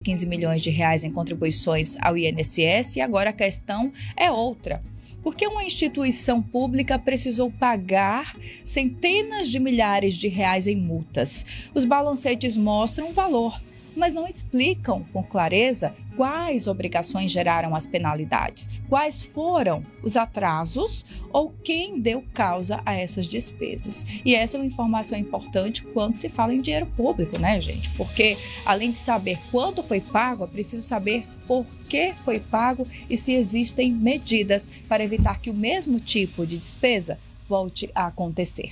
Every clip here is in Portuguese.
15 milhões de reais em contribuições ao INSS e agora a questão é outra. Porque uma instituição pública precisou pagar centenas de milhares de reais em multas. Os balancetes mostram o valor, mas não explicam com clareza quais obrigações geraram as penalidades, quais foram os atrasos ou quem deu causa a essas despesas. E essa é uma informação importante quando se fala em dinheiro público, né, gente? Porque além de saber quanto foi pago, é preciso saber por que foi pago e se existem medidas para evitar que o mesmo tipo de despesa volte a acontecer.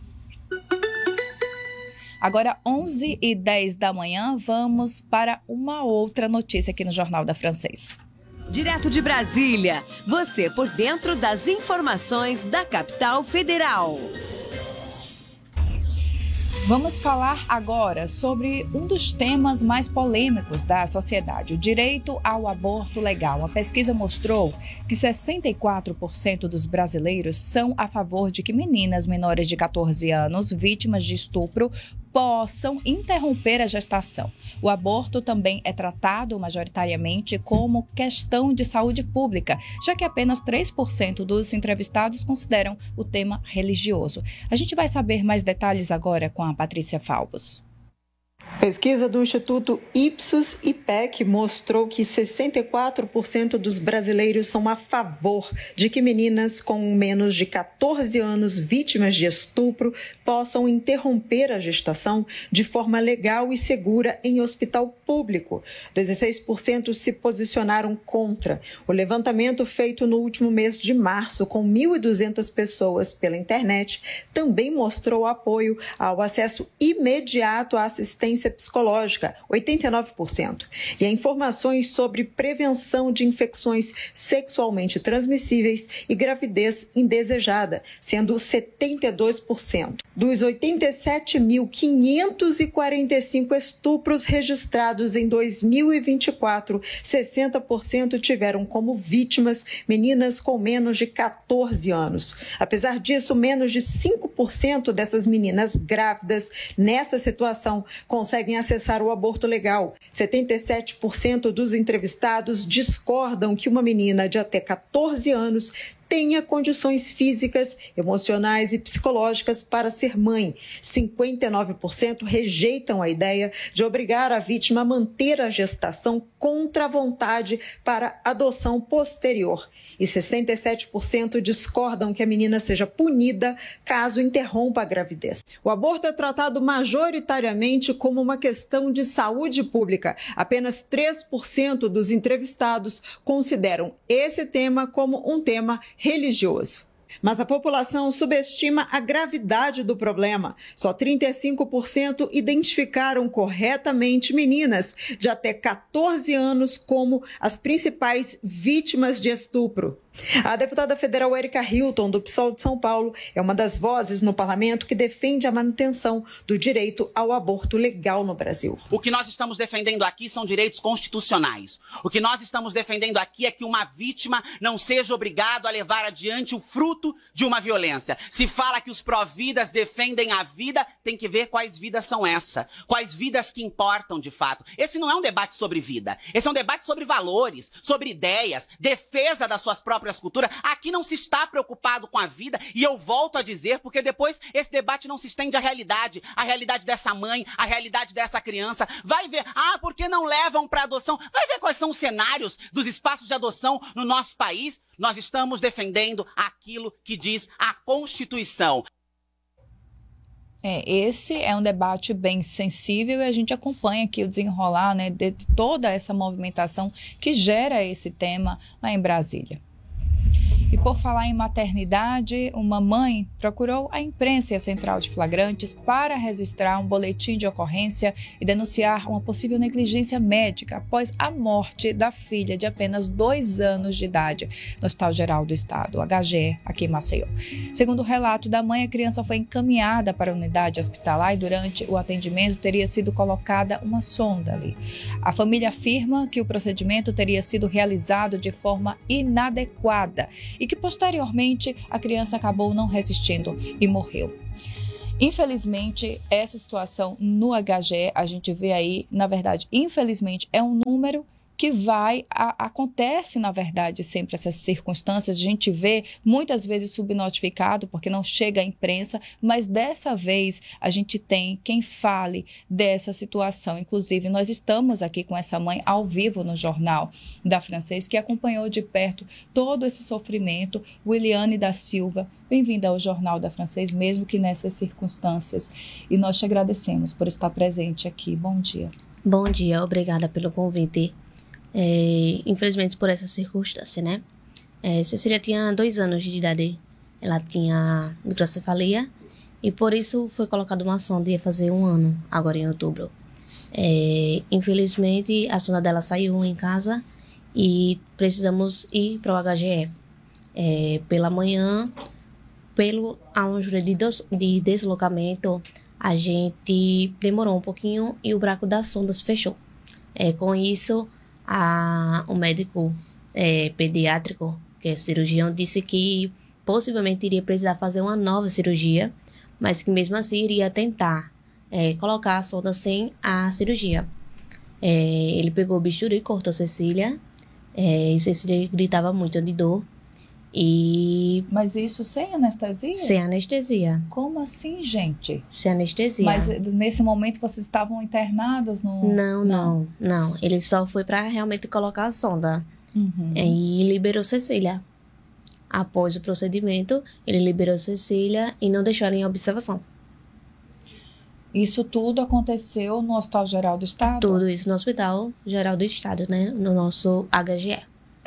Agora, 11h10 da manhã, vamos para uma outra notícia aqui no Jornal da Francês. Direto de Brasília, você por dentro das informações da capital federal. Vamos falar agora sobre um dos temas mais polêmicos da sociedade, o direito ao aborto legal. Uma pesquisa mostrou que 64% dos brasileiros são a favor de que meninas menores de 14 anos, vítimas de estupro, possam interromper a gestação. O aborto também é tratado majoritariamente como questão de saúde pública, já que apenas 3% dos entrevistados consideram o tema religioso. A gente vai saber mais detalhes agora com a Patrícia Falbos. Pesquisa do Instituto Ipsos-IPEC mostrou que 64% dos brasileiros são a favor de que meninas com menos de 14 anos vítimas de estupro possam interromper a gestação de forma legal e segura em hospital público. 16% se posicionaram contra. O levantamento feito no último mês de março, com 1.200 pessoas pela internet, também mostrou apoio ao acesso imediato à assistência psicológica, 89%, e a informações sobre prevenção de infecções sexualmente transmissíveis e gravidez indesejada, sendo 72%. Dos 87.545 estupros registrados em 2024, 60% tiveram como vítimas meninas com menos de 14 anos. Apesar disso, menos de 5% dessas meninas grávidas nessa situação conseguem acessar o aborto legal. 77% dos entrevistados discordam que uma menina de até 14 anos tenha condições físicas, emocionais e psicológicas para ser mãe. 59% rejeitam a ideia de obrigar a vítima a manter a gestação contra a vontade para adoção posterior. E 67% discordam que a menina seja punida caso interrompa a gravidez. O aborto é tratado majoritariamente como uma questão de saúde pública. Apenas 3% dos entrevistados consideram esse tema como um tema religioso. Mas a população subestima a gravidade do problema. Só 35% identificaram corretamente meninas de até 14 anos como as principais vítimas de estupro. A deputada federal Érica Hilton, do PSOL de São Paulo, é uma das vozes no parlamento que defende a manutenção do direito ao aborto legal no Brasil. O que nós estamos defendendo aqui são direitos constitucionais. O que nós estamos defendendo aqui é que uma vítima não seja obrigado a levar adiante o fruto de uma violência. Se fala que os pró-vidas defendem a vida, tem que ver quais vidas são essas. Quais vidas que importam de fato. Esse não é um debate sobre vida. Esse é um debate sobre valores, sobre ideias, defesa das suas próprias culturas. Aqui não se está preocupado com a vida, e eu volto a dizer, porque depois esse debate não se estende à realidade dessa mãe, à realidade dessa criança. Vai ver, por que não levam para adoção? Vai ver quais são os cenários dos espaços de adoção no nosso país. Nós estamos defendendo aquilo que diz a Constituição. Esse é um debate bem sensível e a gente acompanha aqui o desenrolar, né, de toda essa movimentação que gera esse tema lá em Brasília. E por falar em maternidade, uma mãe procurou a imprensa e a central de flagrantes para registrar um boletim de ocorrência e denunciar uma possível negligência médica após a morte da filha de apenas 2 anos de idade no Hospital Geral do Estado, HGE, aqui em Maceió. Segundo o relato da mãe, a criança foi encaminhada para a unidade hospitalar e durante o atendimento teria sido colocada uma sonda ali. A família afirma que o procedimento teria sido realizado de forma inadequada e que posteriormente a criança acabou não resistindo e morreu. Infelizmente, essa situação no HGE, a gente vê aí, na verdade, infelizmente, é um número que acontece, na verdade, sempre essas circunstâncias, a gente vê muitas vezes subnotificado, porque não chega à imprensa, mas dessa vez a gente tem quem fale dessa situação. Inclusive, nós estamos aqui com essa mãe ao vivo no Jornal da Francês, que acompanhou de perto todo esse sofrimento, Williane da Silva. Bem-vinda ao Jornal da Francês, mesmo que nessas circunstâncias. E nós te agradecemos por estar presente aqui. Bom dia. Bom dia, obrigada pelo convite. Infelizmente por essa circunstância, né? Cecília tinha 2 anos de idade, ela tinha microcefalia e por isso foi colocada uma sonda, ia fazer 1 ano, agora em outubro. Infelizmente a sonda dela saiu em casa e precisamos ir para o HGE. Pela manhã, pelo anjo de deslocamento, a gente demorou um pouquinho e o buraco da sonda se fechou. Com isso, o médico pediátrico, que é cirurgião, disse que possivelmente iria precisar fazer uma nova cirurgia, mas que mesmo assim iria tentar colocar a sonda sem a cirurgia. Ele pegou o bisturi, cortou Cecília, e Cecília gritava muito de dor. Mas isso sem anestesia? Sem anestesia. Como assim, gente? Sem anestesia. Mas nesse momento vocês estavam internados no... Não. Ele só foi para realmente colocar a sonda. Uhum. E liberou Cecília. Após o procedimento, ele liberou Cecília e não deixou ela em observação. Isso tudo aconteceu no Hospital Geral do Estado? Tudo isso no Hospital Geral do Estado, né? No nosso HGE.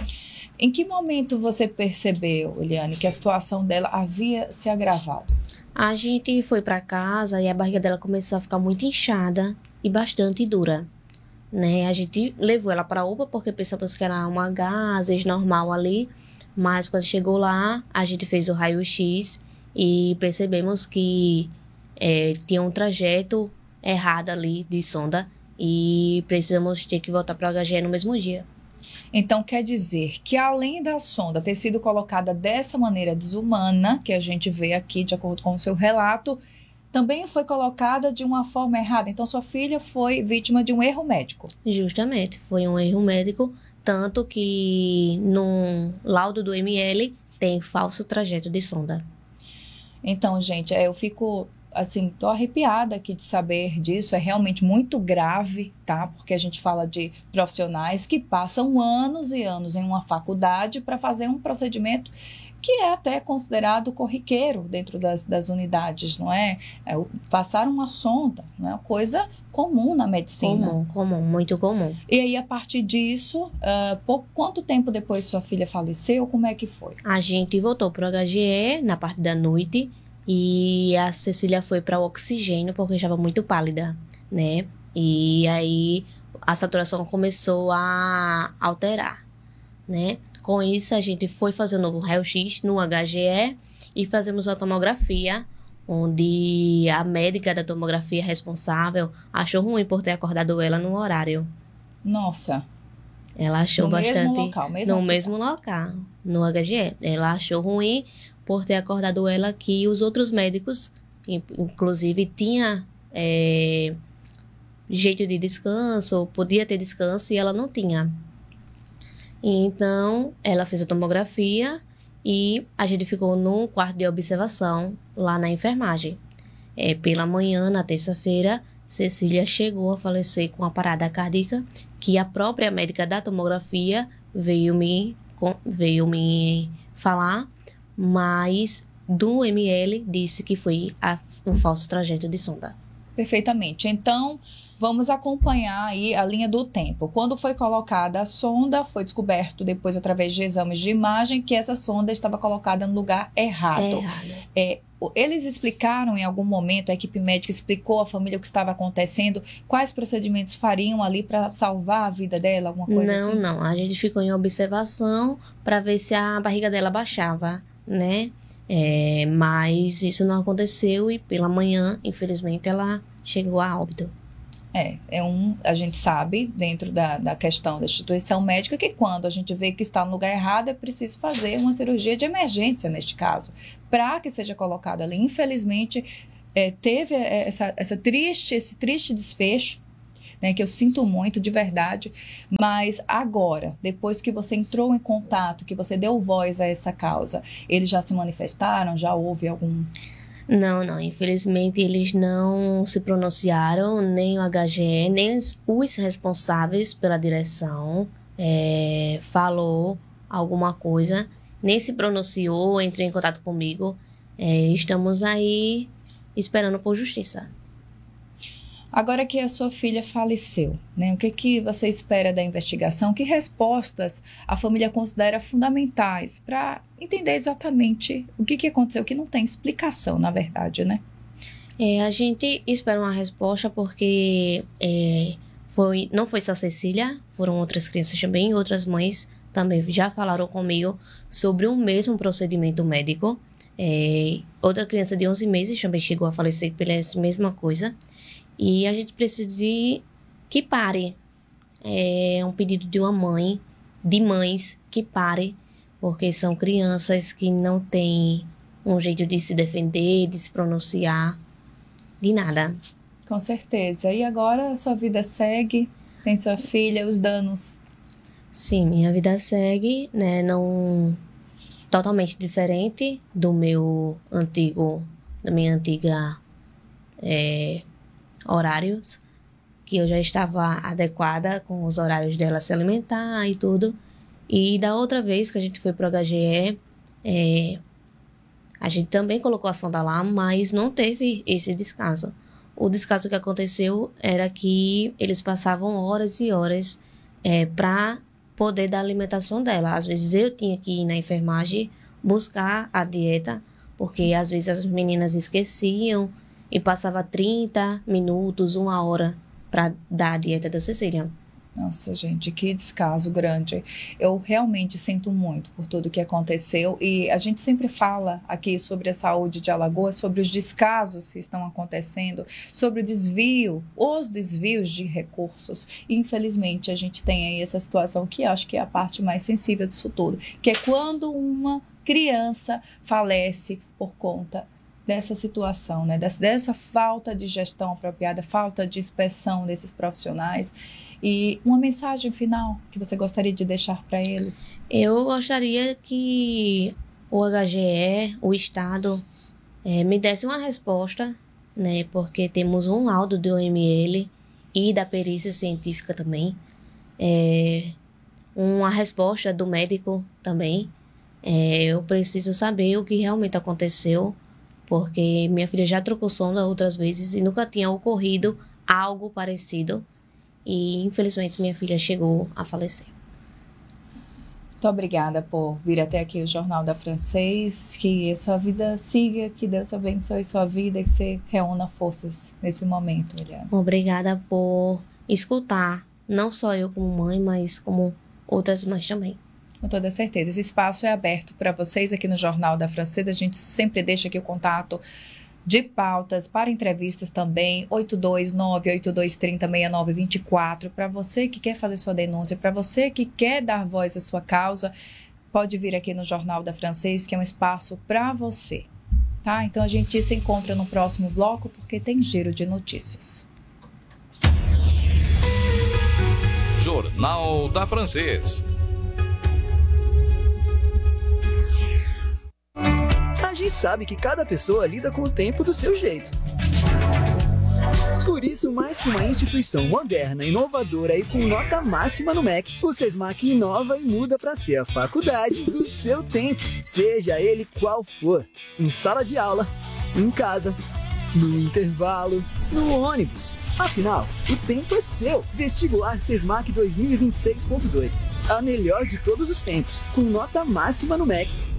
Em que momento você percebeu, Eliane, que a situação dela havia se agravado? A gente foi para casa e a barriga dela começou a ficar muito inchada e bastante dura, né? A gente levou ela para a UPA porque pensamos que era uma gases normal ali, mas quando chegou lá, a gente fez o raio-x e percebemos que tinha um trajeto errado ali de sonda e precisamos ter que voltar para o HGE no mesmo dia. Então, quer dizer que além da sonda ter sido colocada dessa maneira desumana, que a gente vê aqui, de acordo com o seu relato, também foi colocada de uma forma errada. Então, sua filha foi vítima de um erro médico. Justamente, foi um erro médico, tanto que no laudo do ML tem falso trajeto de sonda. Então, gente, eu fico... assim, tô arrepiada aqui de saber disso, é realmente muito grave, tá? Porque a gente fala de profissionais que passam anos e anos em uma faculdade para fazer um procedimento que é até considerado corriqueiro dentro das unidades, não é? Passar uma sonda, não é uma coisa comum na medicina. Comum, muito comum. E aí, a partir disso, quanto tempo depois sua filha faleceu? Como é que foi? A gente voltou pro HGE na parte da noite, e a Cecília foi para o oxigênio porque estava muito pálida, né? E aí a saturação começou a alterar, né? Com isso a gente foi fazer um novo raio-x no HGE e fazemos uma tomografia, onde a médica da tomografia responsável achou ruim por ter acordado ela no horário. Nossa! Ela achou no bastante... mesmo local, no mesmo local, no HGE. Ela achou ruim por ter acordado ela que os outros médicos, inclusive, tinha jeito de descanso, podia ter descanso e ela não tinha. Então, ela fez a tomografia e a gente ficou no quarto de observação lá na enfermagem. Pela manhã, na terça-feira, Cecília chegou a falecer com uma parada cardíaca que a própria médica da tomografia veio me falar, mas do ML disse que foi um falso trajeto de sonda. Perfeitamente. Então, vamos acompanhar aí a linha do tempo. Quando foi colocada a sonda, foi descoberto depois, através de exames de imagem, que essa sonda estava colocada no lugar errado. Eles explicaram em algum momento, a equipe médica explicou à família o que estava acontecendo, quais procedimentos fariam ali para salvar a vida dela, alguma coisa assim? Não. A gente ficou em observação para ver se a barriga dela baixava, né? Mas isso não aconteceu e pela manhã, infelizmente, ela chegou a óbito. A gente sabe, dentro da questão da instituição médica, que quando a gente vê que está no lugar errado, é preciso fazer uma cirurgia de emergência, neste caso, para que seja colocado ali. Infelizmente, teve esse triste desfecho, né, que eu sinto muito, de verdade, mas agora, depois que você entrou em contato, que você deu voz a essa causa, eles já se manifestaram? Já houve algum... Não, infelizmente eles não se pronunciaram, nem o HGE, nem os responsáveis pela direção falou alguma coisa, nem se pronunciou, entrou em contato comigo. Estamos aí esperando por justiça. Agora que a sua filha faleceu, né, o que você espera da investigação? Que respostas a família considera fundamentais para entender exatamente o que aconteceu, que não tem explicação, na verdade, né? A gente espera uma resposta porque não foi só Cecília, foram outras crianças também, outras mães também já falaram comigo sobre o mesmo procedimento médico. Outra criança de 11 meses também chegou a falecer pela mesma coisa. E a gente precisa de que pare. É um pedido de uma mãe, de mães, que pare, porque são crianças que não têm um jeito de se defender, de se pronunciar, de nada. Com certeza. E agora a sua vida segue, tem sua filha, os danos? Sim, minha vida segue, né? Não totalmente diferente da minha antiga horários, que eu já estava adequada com os horários dela se alimentar e tudo. E da outra vez que a gente foi pro HGE, a gente também colocou a sonda lá, mas não teve esse descaso. O descaso que aconteceu era que eles passavam horas e horas para poder dar a alimentação dela. Às vezes eu tinha que ir na enfermagem buscar a dieta, porque às vezes as meninas esqueciam e passava 30 minutos, 1 hora para dar a dieta da Cecília. Nossa, gente, que descaso grande. Eu realmente sinto muito por tudo que aconteceu, e a gente sempre fala aqui sobre a saúde de Alagoas, sobre os descasos que estão acontecendo, sobre os desvios de recursos. E, infelizmente, a gente tem aí essa situação que acho que é a parte mais sensível disso tudo, que é quando uma criança falece por conta dessa situação, né? Dessa falta de gestão apropriada, falta de inspeção desses profissionais. E uma mensagem final que você gostaria de deixar para eles? Eu gostaria que o HGE, o Estado, me desse uma resposta, né? Porque temos um laudo do OML e da perícia científica também. Uma resposta do médico também. Eu preciso saber o que realmente aconteceu, porque minha filha já trocou sonda outras vezes e nunca tinha ocorrido algo parecido. E, infelizmente, minha filha chegou a falecer. Muito obrigada por vir até aqui o Jornal da Francês. Que a sua vida siga, que Deus abençoe sua vida, que você reúna forças nesse momento, Eliana. Obrigada por escutar, não só eu como mãe, mas como outras mães também. Com toda certeza. Esse espaço é aberto para vocês aqui no Jornal da Francês. A gente sempre deixa aqui o contato de pautas para entrevistas também, 829-8230-6924. Para você que quer fazer sua denúncia, para você que quer dar voz à sua causa, pode vir aqui no Jornal da Francês, que é um espaço para você. Tá? Então a gente se encontra no próximo bloco, porque tem giro de notícias. Jornal da Francês. A gente sabe que cada pessoa lida com o tempo do seu jeito. Por isso, mais que uma instituição moderna, inovadora e com nota máxima no MEC, o SESMAC inova e muda para ser a faculdade do seu tempo, seja ele qual for. Em sala de aula, em casa, no intervalo, no ônibus. Afinal, o tempo é seu. Vestibular SESMAC 2026.2. A melhor de todos os tempos, com nota máxima no MEC.